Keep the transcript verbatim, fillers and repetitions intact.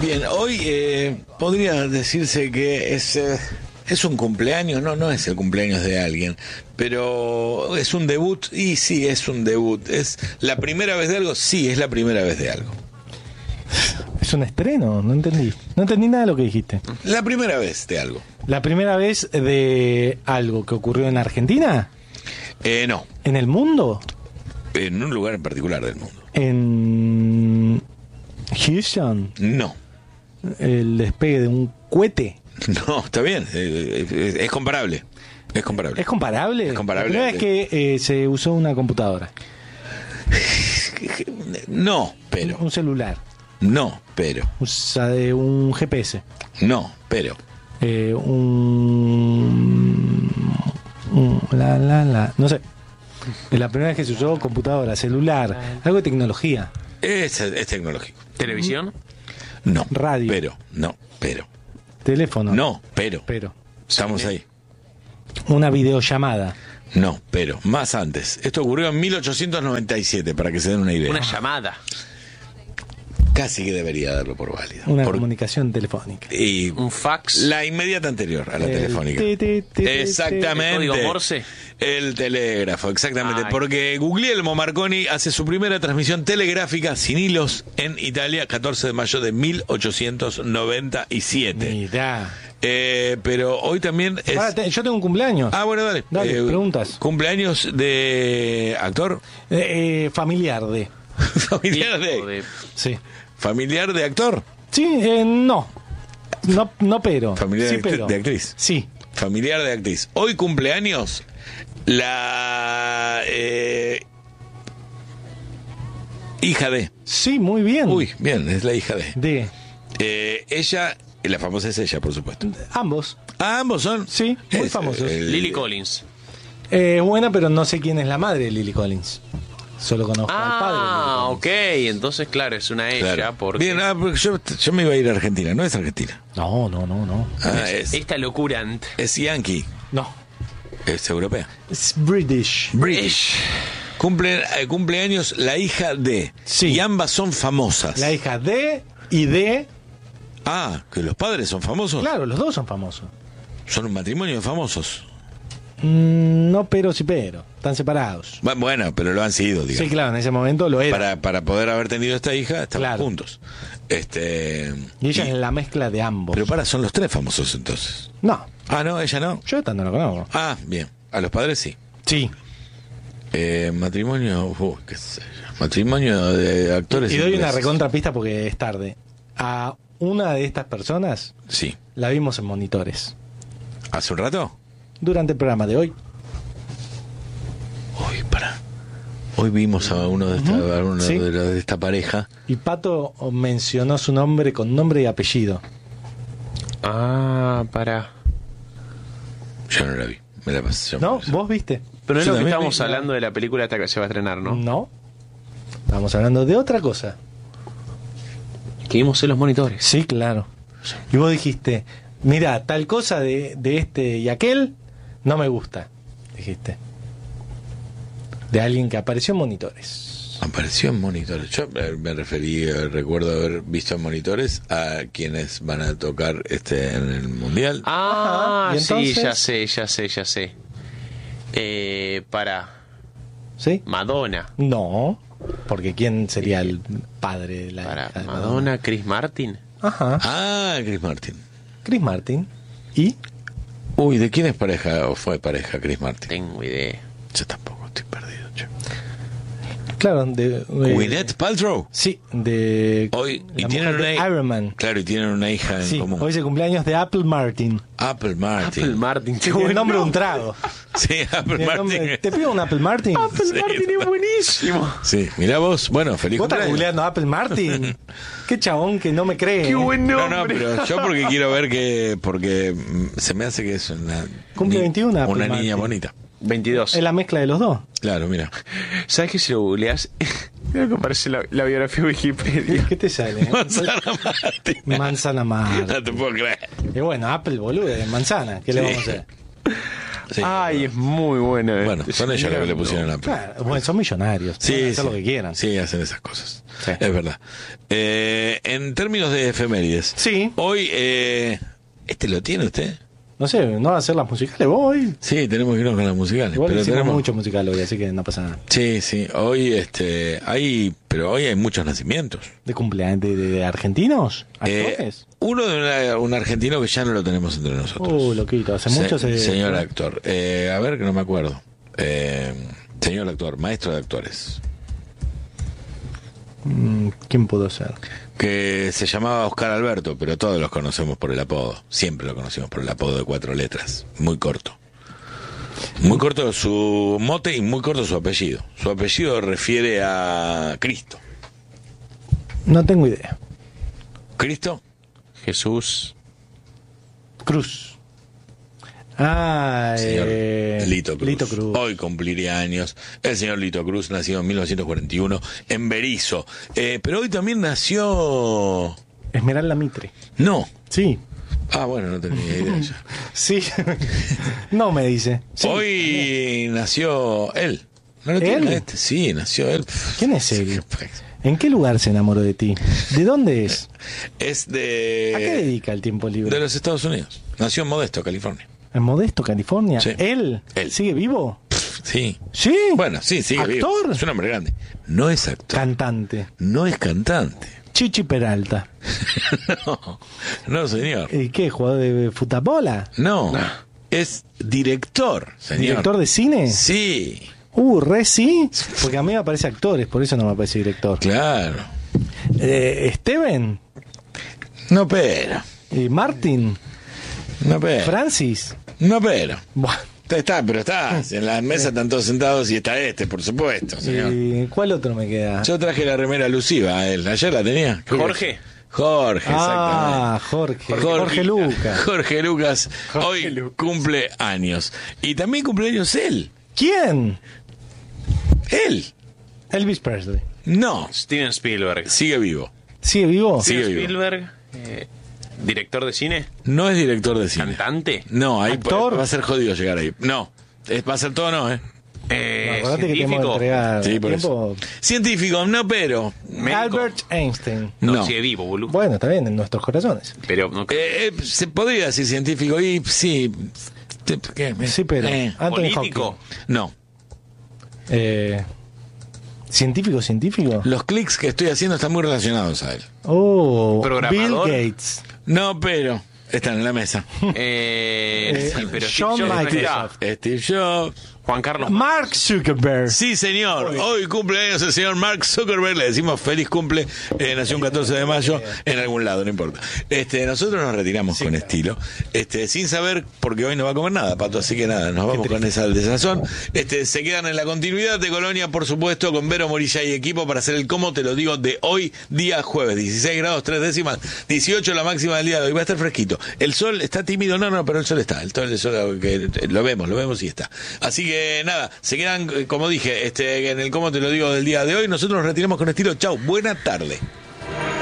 Bien, hoy eh, podría decirse que es, eh, es un cumpleaños, no, no es el cumpleaños de alguien, pero es un debut, y sí, es un debut. ¿Es la primera vez de algo? Sí, es la primera vez de algo. Es un estreno, no entendí. No entendí nada de lo que dijiste. La primera vez de algo. ¿La primera vez de algo que ocurrió en Argentina? Eh, no, ¿En el mundo? en un lugar en particular del mundo. ¿En Houston? No, ¿El despegue de un cohete? no, está bien, eh, eh, es comparable. Es comparable. ¿Es comparable? Es comparable. La primera vez que eh, se usó una computadora. No, pero. Un celular. No, pero. Usa de un G P S. No, pero. Eh, un, un- la, la, la, no sé. Es la primera vez que se usó computadora, celular, algo de tecnología. Es, es tecnológico. ¿Televisión? No. Radio. Pero, no, pero. Teléfono. No, pero. Pero. Estamos ahí. Una videollamada. No, pero. Más antes. Esto ocurrió en mil ochocientos noventa y siete, para que se den una idea. Una llamada. Casi que debería darlo por válido. Una Por- comunicación telefónica. Y Un fax. la inmediata anterior a la El telefónica. ti, ti, ti, ti, Exactamente. ¿El código Morse? El telégrafo, exactamente. Ay. Porque Guglielmo Marconi hace su primera transmisión telegráfica sin hilos en Italia, catorce de mayo de mil ochocientos noventa y siete. Mirá. Eh, pero hoy también es... Pará, te- yo tengo un cumpleaños. Ah, bueno, dale. Dale, preguntas. ¿Cumpleaños de actor? Eh, eh, familiar de. ¿Familiar Hijo de, de- Sí. ¿Familiar de actor? Sí, eh, no. No, no pero. ¿Familiar sí, de, actri- pero. de actriz? Sí. Familiar de actriz. Hoy cumpleaños la eh, hija de... Sí, muy bien. Uy, bien, es la hija de... De Eh, ella, la famosa es ella, por supuesto. ambos. Ah, ambos son... Sí, muy Es, famosos. el- Lily Collins. Eh, buena, pero no sé quién es la madre de Lily Collins. Solo conozco al padre. de Lily Ah, Collins. ok. Entonces, claro, es una ella. Claro. Porque Bien, ah, porque yo, yo me iba a ir a Argentina, no es Argentina. No, no, no, no. Ah, es, esta locurante. es yankee, No. es europea. Es British. British. Cumple, eh, cumpleaños la hija de... Sí. Y ambas son famosas. La hija de y de. Ah, que los padres son famosos. Claro, los dos son famosos. Son un matrimonio de famosos. Mm, no, pero sí, pero. Están separados. Bu- Bueno, pero lo han sido, digamos. Sí, claro, en ese momento lo era. Para, para poder haber tenido esta hija, estaban Claro. juntos. Este, Y ella y- es la mezcla de ambos. Pero para, son los tres famosos entonces. No, Ah, no, ella no. yo esta no la conozco. Ah, bien. A los padres sí. Sí. Eh, matrimonio, uh, qué sé yo. Matrimonio de actores. Y doy una ingleses. recontrapista porque es tarde. A una de estas personas Sí. la vimos en monitores ¿Hace un rato? durante el programa de hoy. Hoy, para. Hoy vimos a uno de esta, a uno Sí. de, la- de esta pareja. Y Pato mencionó su nombre con nombre y apellido. Ah, para. Yo no la vi. Me la pasé. yo ¿No? me la- ¿Vos viste? Pero es Yo lo que también estamos vi- hablando de la película esta que se va a estrenar, ¿no? No. Estamos hablando de otra cosa. Que vimos en los monitores. Sí, claro. Y vos dijiste, mira, tal cosa de, de este y aquel no me gusta. Dijiste. De alguien que apareció en monitores. Apareció en monitores. Yo eh, me referí, eh, recuerdo haber visto en monitores a quienes van a tocar este en el mundial. Ah, Ajá, ¿y sí, entonces? ya sé, ya sé, ya sé. Eh, para ¿Sí? Madonna. No. Porque ¿quién sería el padre de la Para hija de Madonna, Chris Martin. Ajá. Ah, Chris Martin. Chris Martin. ¿Y? Uy, ¿de quién es pareja o fue pareja Chris Martin? Tengo idea. Yo tampoco estoy perdido. Che. Claro, de... eh, Gwyneth Paltrow. Sí, de... Hoy, y la tienen mujer de una Iron Man. Claro, y tienen una hija en Sí, común. hoy es el cumpleaños de Apple Martin. Apple Martin. Apple Martin, qué Tiene el buen nombre de un nombre. trago. Sí, Apple Tiene el Martin. nombre- ¿Te pido un Apple Martin? Apple Sí. Martin es buenísimo. Sí, mirá vos. Bueno, feliz ¿Vos estás cumpleaños. googleando Apple Martin? Qué chabón que no me cree. Qué ¿eh? buen No, nombre. no, pero yo porque quiero ver que... Porque mm, se me hace que es una... Cumple ni- veintiuno, Apple Una niña Martin. bonita. veintidós. Es la mezcla de los dos. Claro, mira. ¿Sabes que si lo googleas? Mira que aparece la, la biografía de Wikipedia. ¿Qué te sale? Manzana Martin. Manzana Martin. No te puedo creer. Y bueno, Apple, boludo, de manzana. ¿Qué le Sí. vamos a hacer? Sí, Ay, es muy bueno. eh. bueno, son ellos los que le pusieron la plata. Claro, bueno, son millonarios. Sí, Pueden hacer sí. lo que quieran. Sí, hacen esas cosas. Sí. Es verdad. Eh, en términos de efemérides, Sí. hoy, eh, ¿este lo tiene usted? No sé, ¿no va a hacer las musicales voy? Sí, tenemos que irnos con las musicales. Igual pero hicimos tenemos mucho musical hoy, así que no pasa nada. Sí, sí, hoy este hay, pero hoy hay muchos nacimientos. ¿De cumpleaños de, de- de argentinos? Eh, ¿Actores? uno de una- un argentino que ya no lo tenemos entre nosotros. Uh, loquito, hace Se- mucho se... Señor actor. Eh, a ver, que no me acuerdo. Eh, señor actor, maestro de actores. Mm, ¿Quién pudo ser? Que se llamaba Oscar Alberto, pero todos los conocemos por el apodo. Siempre lo conocimos por el apodo de cuatro letras. Muy corto. Muy corto su mote y muy corto su apellido. Su apellido refiere a Cristo. No tengo idea. ¿Cristo? Jesús. Cruz. Ah, Señor eh, Lito Cruz. Lito Cruz. Hoy cumpliría años. El señor Lito Cruz, nacido en mil novecientos cuarenta y uno en Berizo. Eh, pero hoy también nació... Esmeralda Mitre. No. Sí. Ah, bueno, no tenía idea yo. Sí. No me dice. Sí. Hoy nació él. ¿No lo tiene ¿Él? este? Sí, nació él. ¿Quién es él? ¿En qué lugar se enamoró de ti? ¿De dónde es? Es de... ¿A qué dedica el tiempo libre? De los Estados Unidos. Nació en Modesto, California. ¿En Modesto, California? Sí. ¿Él? Él. ¿Sigue vivo? Sí. Sí. Bueno, sí, sigue vivo. ¿Actor? Es un hombre grande. No es actor. Cantante. No es cantante. Chichi Peralta. No, no, señor. ¿Y qué? ¿Jugador de futabola? No, es director, señor. ¿Director de cine? Sí, Uh, re sí. Porque a mí me aparece actores, por eso no me aparece director. claro. Eh, Steven. No pero, Eh, Martin. no pero, Francis. no pero. Buah. Está, pero está, en la mesa están todos sentados y está este, por supuesto, señor. Eh, ¿Cuál otro me queda? Yo traje la remera alusiva a él, ayer la tenía. Jorge. Jorge, Ah, exactamente. Jorge. Jorge, Lucas. Jorge Lucas, hoy Lucas. cumple años. Y también cumple años él. ¿Quién? Él. Elvis Presley. No, Steven Spielberg. sigue vivo. ¿Sigue vivo? Sí. Steven vivo. Spielberg. eh, director de cine. No es director de cine. Cantante. No, ahí ¿Actor? va a ser jodido llegar ahí. No, es- va a ser todo no, ¿eh? Eh, Acordate que tenemos que científico. entregar Sí, por tiempo. Científico, no, pero... Médico. Albert Einstein. No, No. sigue vivo, boludo. Bueno, está bien, en nuestros corazones. Pero no Eh, eh, se podría decir científico y sí... te- ¿qué? Sí, pero Eh, Anthony político. Hawking. no, Eh, ¿Científico, científico? los clics que estoy haciendo están muy relacionados a él. Oh, Bill Programador. Gates. No, pero... Están en la mesa. Eh, Eh, sí, pero Shawn Steve Jobs no Microsoft. está. Steve Jobs. Juan Carlos. Mark Zuckerberg. Sí, señor. Hoy cumple años el señor Mark Zuckerberg. Le decimos feliz cumple. Eh, nació un catorce de mayo en algún lado, no importa. Este, nosotros nos retiramos con estilo. Este, sin saber, porque hoy no va a comer nada, Pato. Así que nada, nos vamos con esa desazón. Este, se quedan en la continuidad de Colonia, por supuesto, con Vero Morilla y equipo para hacer el cómo te lo digo de hoy, día jueves. dieciséis grados, tres décimas, dieciocho la máxima del día de hoy. Va a estar fresquito. El sol está tímido, no, no, pero el sol está. El sol, el sol que lo vemos, lo vemos y está. Así que nada, se quedan, eh, como dije, este, en el cómo te lo digo del día de hoy. Nosotros nos retiramos con estilo. Chau, buena tarde.